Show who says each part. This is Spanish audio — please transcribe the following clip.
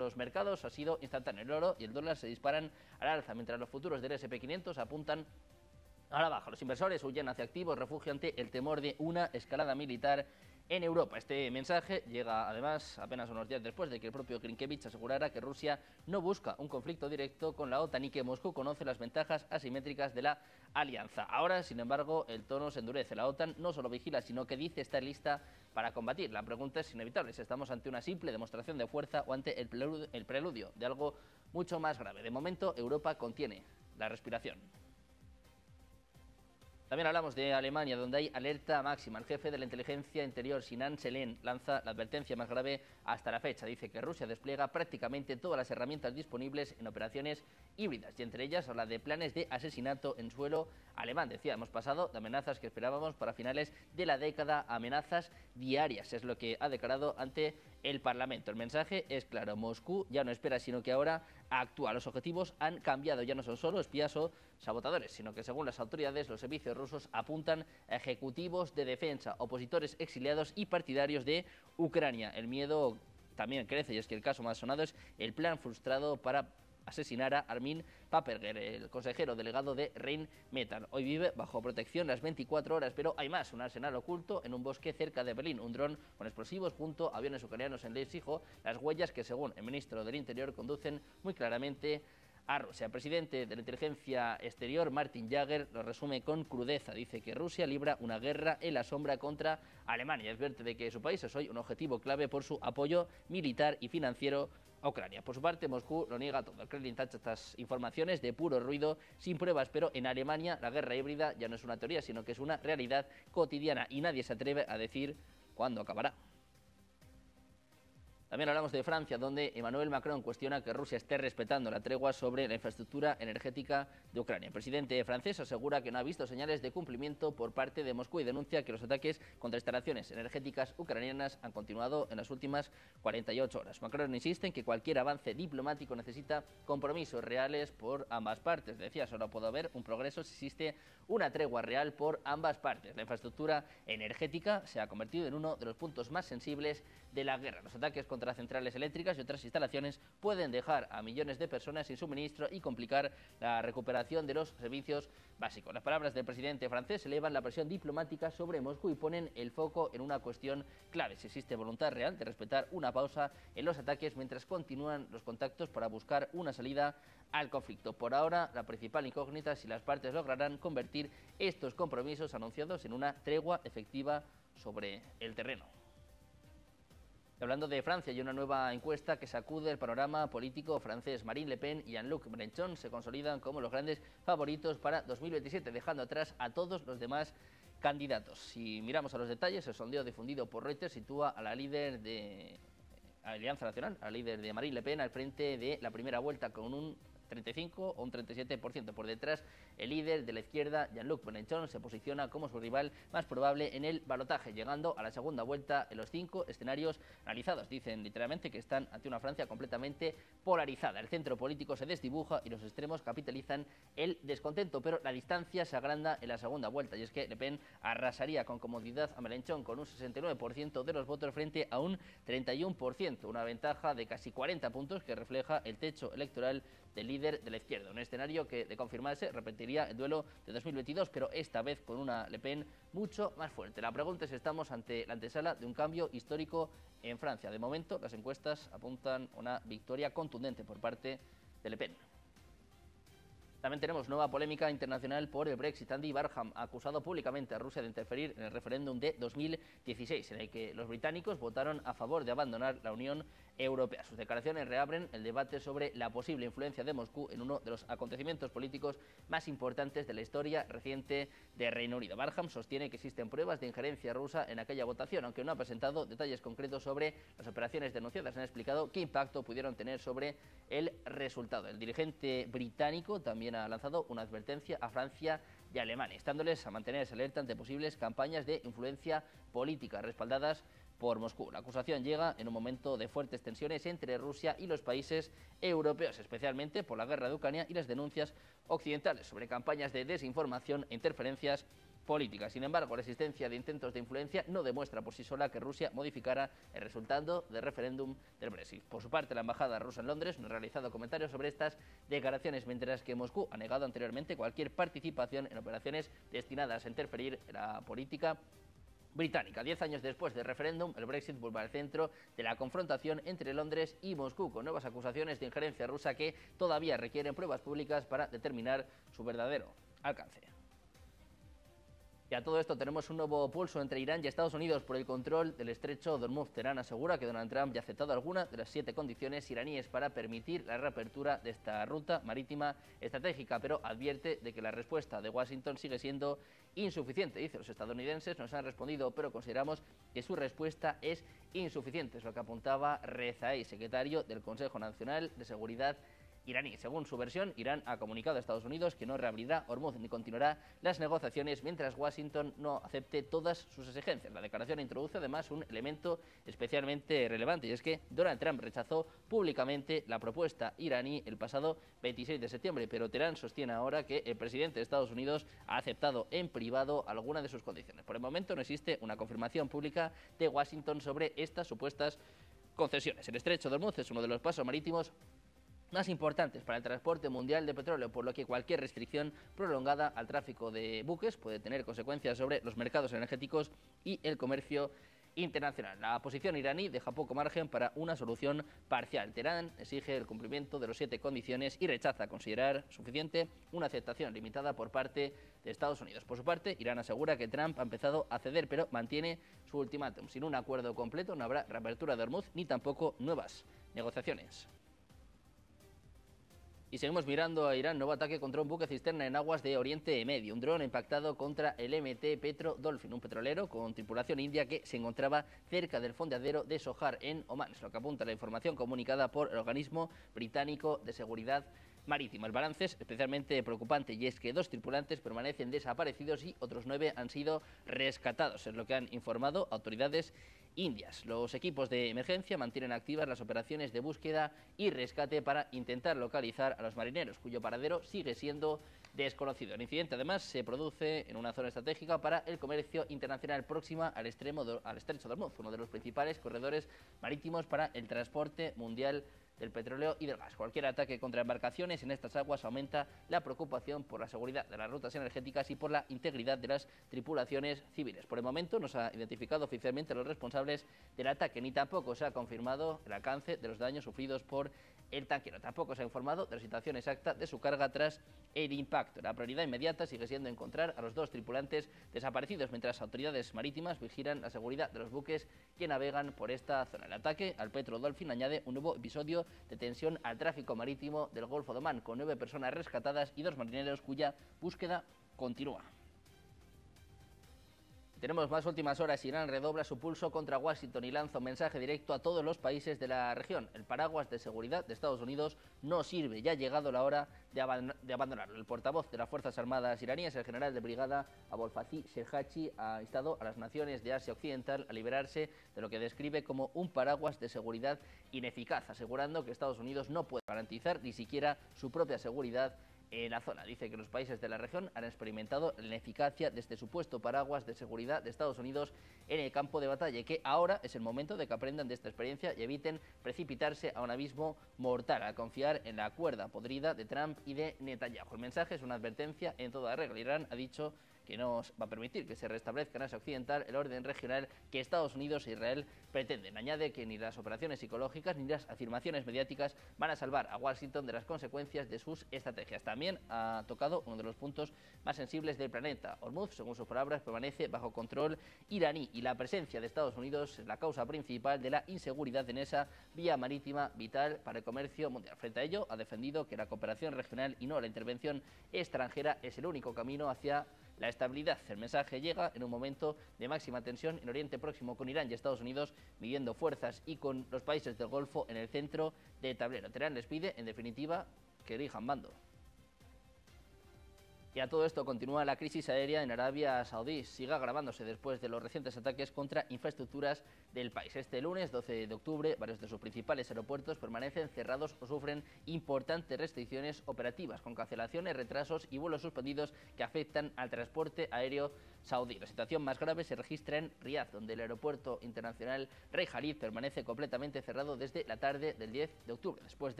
Speaker 1: los mercados ha sido instantáneo. El oro y el dólar se disparan al alza, mientras los futuros del S&P 500 apuntan a la baja. Los inversores huyen hacia activos refugio ante el temor de una escalada militar en Europa. Este mensaje llega además apenas unos días después de que el propio Grinkevich asegurara que Rusia no busca un conflicto directo con la OTAN y que Moscú conoce las ventajas asimétricas de la alianza. Ahora, sin embargo, el tono se endurece. La OTAN no solo vigila, sino que dice estar lista para combatir. La pregunta es inevitable si estamos ante una simple demostración de fuerza o ante el preludio de algo mucho más grave. De momento, Europa contiene la respiración. También hablamos de Alemania, donde hay alerta máxima. El jefe de la inteligencia interior, Sinan Selen, lanza la advertencia más grave hasta la fecha. Dice que Rusia despliega prácticamente todas las herramientas disponibles en operaciones híbridas, y entre ellas habla de planes de asesinato en suelo alemán. Decía, hemos pasado de amenazas que esperábamos para finales de la década a amenazas diarias. Es lo que ha declarado ante el Parlamento. El mensaje es claro, Moscú ya no espera, sino que ahora actúa. Los objetivos han cambiado, ya no son solo espías o sabotadores, sino que según las autoridades, los servicios rusos apuntan a ejecutivos de defensa, opositores exiliados y partidarios de Ucrania. El miedo también crece, y es que el caso más sonado es el plan frustrado para asesinar a Armin Paperger, el consejero delegado de Rheinmetall. Hoy vive bajo protección las 24 horas, pero hay más, un arsenal oculto en un bosque cerca de Berlín, un dron con explosivos junto a aviones ucranianos en Leipzig, las huellas que, según el ministro del Interior, conducen muy claramente a Rusia. El presidente de la inteligencia exterior, Martin Jager, lo resume con crudeza. Dice que Rusia libra una guerra en la sombra contra Alemania. Advierte de que su país es hoy un objetivo clave por su apoyo militar y financiero a Ucrania. Por su parte, Moscú lo niega todo. El Kremlin tacha estas informaciones de puro ruido, sin pruebas, pero en Alemania la guerra híbrida ya no es una teoría, sino que es una realidad cotidiana y nadie se atreve a decir cuándo acabará. También hablamos de Francia, donde Emmanuel Macron cuestiona que Rusia esté respetando la tregua sobre la infraestructura energética de Ucrania. El presidente francés asegura que no ha visto señales de cumplimiento por parte de Moscú y denuncia que los ataques contra instalaciones energéticas ucranianas han continuado en las últimas 48 horas. Macron insiste en que cualquier avance diplomático necesita compromisos reales por ambas partes. Decía, solo puede haber un progreso si existe una tregua real por ambas partes. La infraestructura energética se ha convertido en uno de los puntos más sensibles de la guerra. Los ataques contra centrales eléctricas y otras instalaciones pueden dejar a millones de personas sin suministro y complicar la recuperación de los servicios básicos. Las palabras del presidente francés elevan la presión diplomática sobre Moscú y ponen el foco en una cuestión clave: si existe voluntad real de respetar una pausa en los ataques mientras continúan los contactos para buscar una salida al conflicto. Por ahora, la principal incógnita es si las partes lograrán convertir estos compromisos anunciados en una tregua efectiva sobre el terreno. Hablando de Francia, hay una nueva encuesta que sacude el panorama político francés. Marine Le Pen y Jean-Luc Mélenchon se consolidan como los grandes favoritos para 2027, dejando atrás a todos los demás candidatos. Si miramos a los detalles, el sondeo difundido por Reuters sitúa a la líder de Alianza Nacional, a la líder de Marine Le Pen, al frente de la primera vuelta con un 35 o un 37%. Por detrás, el líder de la izquierda, Jean-Luc Mélenchon, se posiciona como su rival más probable en el balotaje, llegando a la segunda vuelta en los 5 escenarios analizados. Dicen literalmente que están ante una Francia completamente polarizada. El centro político se desdibuja y los extremos capitalizan el descontento, pero la distancia se agranda en la segunda vuelta, y es que Le Pen arrasaría con comodidad a Mélenchon con un 69% de los votos frente a un 31%, una ventaja de casi 40 puntos que refleja el techo electoral del líder de la izquierda. Un escenario que, de confirmarse, repetiría el duelo de 2022, pero esta vez con una Le Pen mucho más fuerte. La pregunta es si estamos ante la antesala de un cambio histórico en Francia. De momento, las encuestas apuntan a una victoria contundente por parte de Le Pen. También tenemos nueva polémica internacional por el Brexit. Andy Barham ha acusado públicamente a Rusia de interferir en el referéndum de 2016, en el que los británicos votaron a favor de abandonar la Unión Europea. Sus declaraciones reabren el debate sobre la posible influencia de Moscú en uno de los acontecimientos políticos más importantes de la historia reciente de Reino Unido. Barham sostiene que existen pruebas de injerencia rusa en aquella votación, aunque no ha presentado detalles concretos sobre las operaciones denunciadas. Han explicado qué impacto pudieron tener sobre el resultado. El dirigente británico también ha lanzado una advertencia a Francia y a Alemania, instándoles a mantenerse alerta ante posibles campañas de influencia política respaldadas por Moscú. La acusación llega en un momento de fuertes tensiones entre Rusia y los países europeos, especialmente por la guerra de Ucrania y las denuncias occidentales sobre campañas de desinformación e interferencias política. Sin embargo, la existencia de intentos de influencia no demuestra por sí sola que Rusia modificara el resultado del referéndum del Brexit. Por su parte, la embajada rusa en Londres no ha realizado comentarios sobre estas declaraciones, mientras que Moscú ha negado anteriormente cualquier participación en operaciones destinadas a interferir en la política británica. 10 años después del referéndum, el Brexit vuelve al centro de la confrontación entre Londres y Moscú, con nuevas acusaciones de injerencia rusa que todavía requieren pruebas públicas para determinar su verdadero alcance. Y a todo esto tenemos un nuevo pulso entre Irán y Estados Unidos por el control del estrecho de Hormuz. Teherán asegura que Donald Trump ya ha aceptado alguna de las 7 condiciones iraníes para permitir la reapertura de esta ruta marítima estratégica, pero advierte de que la respuesta de Washington sigue siendo insuficiente. Dice, los estadounidenses nos han respondido, pero consideramos que su respuesta es insuficiente. Es lo que apuntaba Rezaei, secretario del Consejo Nacional de Seguridad iraní. Según su versión, Irán ha comunicado a Estados Unidos que no reabrirá Hormuz ni continuará las negociaciones mientras Washington no acepte todas sus exigencias. La declaración introduce además un elemento especialmente relevante, y es que Donald Trump rechazó públicamente la propuesta iraní el pasado 26 de septiembre, pero Teherán sostiene ahora que el presidente de Estados Unidos ha aceptado en privado alguna de sus condiciones. Por el momento no existe una confirmación pública de Washington sobre estas supuestas concesiones. El estrecho de Hormuz es uno de los pasos marítimos más importantes para el transporte mundial de petróleo, por lo que cualquier restricción prolongada al tráfico de buques puede tener consecuencias sobre los mercados energéticos y el comercio internacional. La posición iraní deja poco margen para una solución parcial. Teherán exige el cumplimiento de las 7 condiciones y rechaza considerar suficiente una aceptación limitada por parte de Estados Unidos. Por su parte, Irán asegura que Trump ha empezado a ceder, pero mantiene su ultimátum. Sin un acuerdo completo no habrá reapertura de Hormuz ni tampoco nuevas negociaciones. Y seguimos mirando a Irán. Nuevo ataque contra un buque cisterna en aguas de Oriente Medio. Un dron impactado contra el MT Petro Dolphin, un petrolero con tripulación india que se encontraba cerca del fondeadero de Sohar, en Omán. Es lo que apunta la información comunicada por el organismo británico de seguridad marítima. El balance es especialmente preocupante, y es que 2 tripulantes permanecen desaparecidos y otros 9 han sido rescatados, es lo que han informado autoridades indias. Los equipos de emergencia mantienen activas las operaciones de búsqueda y rescate para intentar localizar a los marineros, cuyo paradero sigue siendo desconocido. El incidente además se produce en una zona estratégica para el comercio internacional próxima al estrecho de Hormuz, uno de los principales corredores marítimos para el transporte mundial del petróleo y del gas. Cualquier ataque contra embarcaciones en estas aguas aumenta la preocupación por la seguridad de las rutas energéticas y por la integridad de las tripulaciones civiles. Por el momento no se ha identificado oficialmente a los responsables del ataque, ni tampoco se ha confirmado el alcance de los daños sufridos por el tanquero. Tampoco se ha informado de la situación exacta de su carga tras el impacto. La prioridad inmediata sigue siendo encontrar a los 2 tripulantes desaparecidos, mientras autoridades marítimas vigilan la seguridad de los buques que navegan por esta zona. El ataque al Petro Dolphin añade un nuevo episodio de tensión al tráfico marítimo del Golfo de Omán, con 9 personas rescatadas y 2 marineros cuya búsqueda continúa. Tenemos más últimas horas. Irán redobla su pulso contra Washington y lanza un mensaje directo a todos los países de la región. El paraguas de seguridad de Estados Unidos no sirve, ya ha llegado la hora de abandonarlo. El portavoz de las Fuerzas Armadas iraníes, el general de brigada Abolfazl Sherhachi, ha instado a las naciones de Asia Occidental a liberarse de lo que describe como un paraguas de seguridad ineficaz, asegurando que Estados Unidos no puede garantizar ni siquiera su propia seguridad en la zona. Dice que los países de la región han experimentado la ineficacia de este supuesto paraguas de seguridad de Estados Unidos en el campo de batalla, y que ahora es el momento de que aprendan de esta experiencia y eviten precipitarse a un abismo mortal al confiar en la cuerda podrida de Trump y de Netanyahu. El mensaje es una advertencia en toda regla. Irán ha dicho que no va a permitir que se restablezca en Asia Occidental el orden regional que Estados Unidos e Israel pretenden. Añade que ni las operaciones psicológicas ni las afirmaciones mediáticas van a salvar a Washington de las consecuencias de sus estrategias. También ha tocado uno de los puntos más sensibles del planeta. Hormuz, según sus palabras, permanece bajo control iraní, y la presencia de Estados Unidos es la causa principal de la inseguridad en esa vía marítima vital para el comercio mundial. Frente a ello, ha defendido que la cooperación regional y no la intervención extranjera es el único camino hacia la estabilidad. El mensaje llega en un momento de máxima tensión en Oriente Próximo, con Irán y Estados Unidos midiendo fuerzas y con los países del Golfo en el centro del tablero. Teherán les pide, en definitiva, que elijan bando. Y a todo esto continúa la crisis aérea en Arabia Saudí, sigue agravándose después de los recientes ataques contra infraestructuras del país. Este lunes, 12 de octubre, varios de sus principales aeropuertos permanecen cerrados o sufren importantes restricciones operativas, con cancelaciones, retrasos y vuelos suspendidos que afectan al transporte aéreo saudí. La situación más grave se registra en Riad, donde el aeropuerto internacional Rey Khalid permanece completamente cerrado desde la tarde del 10 de octubre, después de